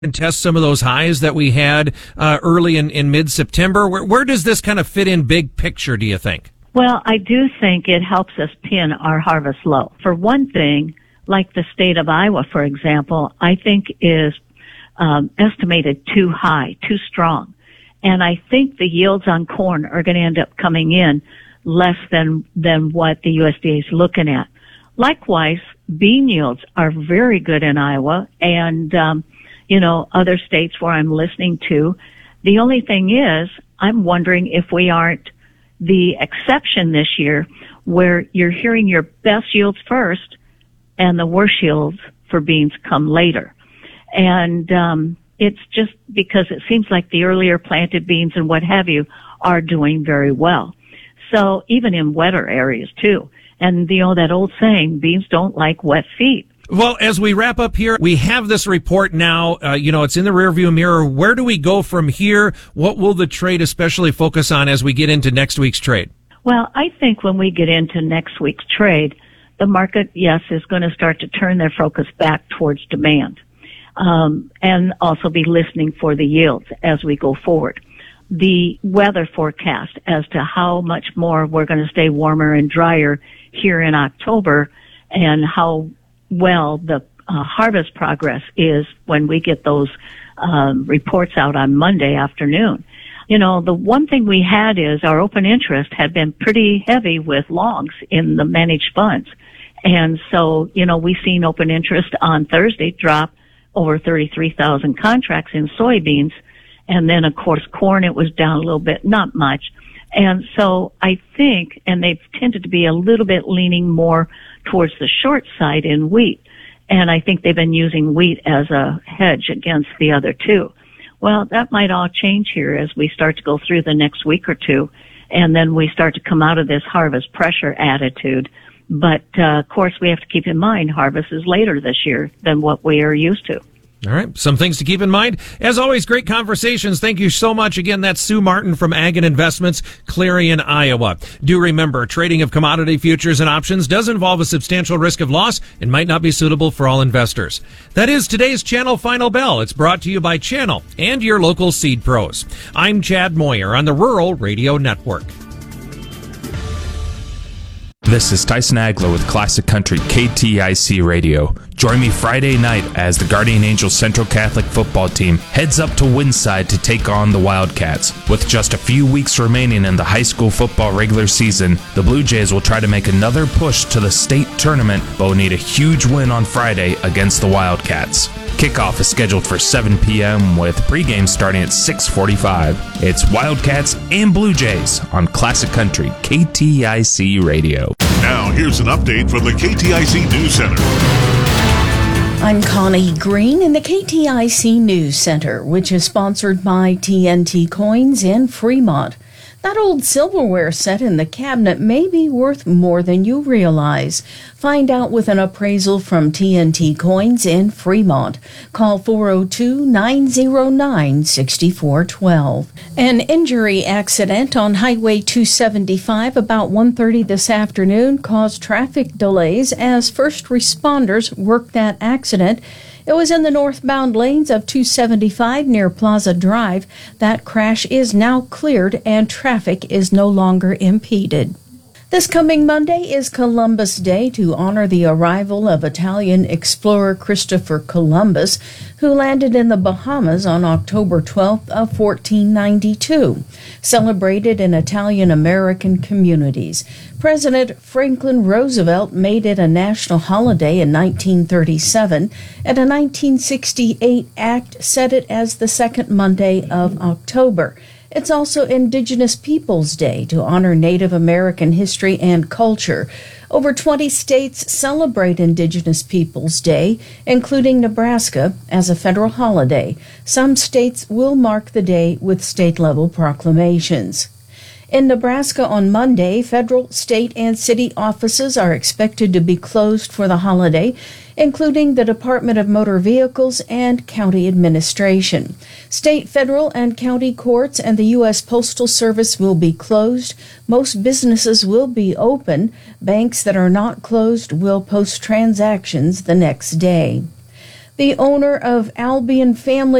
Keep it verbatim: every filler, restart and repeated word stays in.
and test some of those highs that we had uh, early in, in mid-September? Where, where does this kind of fit in big picture, do you think? Well, I do think it helps us pin our harvest low. For one thing, like the state of Iowa, for example, I think is um, estimated too high, too strong. And I think the yields on corn are going to end up coming in less than than what the U S D A is looking at. Likewise, bean yields are very good in Iowa and, um, you know, other states where I'm listening to. The only thing is, I'm wondering if we aren't the exception this year where you're hearing your best yields first and the worst yields for beans come later. And, um, it's just because it seems like the earlier planted beans and what have you are doing very well. So even in wetter areas too. And you know that old saying, beans don't like wet feet. Well, as we wrap up here, we have this report now. Uh, you know, it's in the rearview mirror. Where do we go from here? What will the trade especially focus on as we get into next week's trade? Well, I think when we get into next week's trade, the market, yes, is going to start to turn their focus back towards demand. Um, and also be listening for the yields as we go forward. The weather forecast as to how much more we're going to stay warmer and drier here in October and how well the uh, harvest progress is when we get those um, reports out on Monday afternoon. You know, the one thing we had is our open interest had been pretty heavy with longs in the managed funds. And so, you know, we seen open interest on Thursday drop over thirty-three thousand contracts in soybeans. And then, of course, corn, it was down a little bit, not much. And so I think, and they've tended to be a little bit leaning more towards the short side in wheat. And I think they've been using wheat as a hedge against the other two. Well, that might all change here as we start to go through the next week or two. And then we start to come out of this harvest pressure attitude. But, uh, of course, we have to keep in mind harvest is later this year than what we are used to. All right. Some things to keep in mind. As always, great conversations. Thank you so much. Again, that's Sue Martin from Ag and Investments, Clarion, Iowa. Do remember, trading of commodity futures and options does involve a substantial risk of loss and might not be suitable for all investors. That is today's Channel Final Bell. It's brought to you by Channel and your local seed pros. I'm Chad Moyer on the Rural Radio Network. This is Tyson Aglow with Classic Country K T I C Radio. Join me Friday night as the Guardian Angels Central Catholic football team heads up to Winside to take on the Wildcats. With just a few weeks remaining in the high school football regular season, the Blue Jays will try to make another push to the state tournament, but will need a huge win on Friday against the Wildcats. Kickoff is scheduled for seven p.m. with pregame starting at six forty-five. It's Wildcats and Blue Jays on Classic Country K T I C Radio. Now here's an update from the K T I C News Center. I'm Connie Green in the K T I C News Center, which is sponsored by T N T Coins in Fremont. That old silverware set in the cabinet may be worth more than you realize. Find out with an appraisal from T N T Coins in Fremont. Call four oh two, nine oh nine, six four one two. An injury accident on Highway two seventy-five about one thirty this afternoon caused traffic delays as first responders worked that accident. It was in the northbound lanes of two seventy-five near Plaza Drive. That crash is now cleared and traffic is no longer impeded. This coming Monday is Columbus Day to honor the arrival of Italian explorer Christopher Columbus, who landed in the Bahamas on October twelfth of fourteen ninety-two, celebrated in Italian-American communities. President Franklin Roosevelt made it a national holiday in nineteen thirty-seven, and a nineteen sixty-eight act set it as the second Monday of October. It's also Indigenous Peoples Day to honor Native American history and culture. Over twenty states celebrate Indigenous Peoples Day, including Nebraska, as a federal holiday. Some states will mark the day with state-level proclamations. In Nebraska on Monday, federal, state, and city offices are expected to be closed for the holiday, including the Department of Motor Vehicles and county administration. State, federal, and county courts and the U S Postal Service will be closed. Most businesses will be open. Banks that are not closed will post transactions the next day. The owner of Albion Family